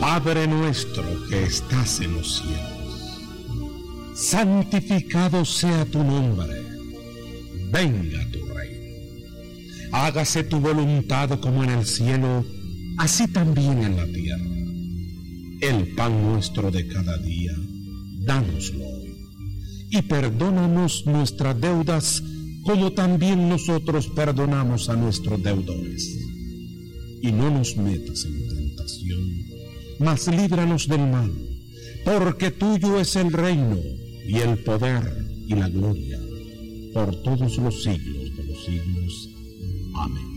Padre nuestro que estás en los cielos, santificado sea tu nombre. Venga tu reino. Hágase tu voluntad como en el cielo, así también en la tierra. El pan nuestro de cada día, dánoslo hoy. Y perdónanos nuestras deudas, como también nosotros perdonamos a nuestros deudores. Y no nos metas en tentación, mas líbranos del mal, porque tuyo es el reino, y el poder, y la gloria, por todos los siglos de los siglos. Amén.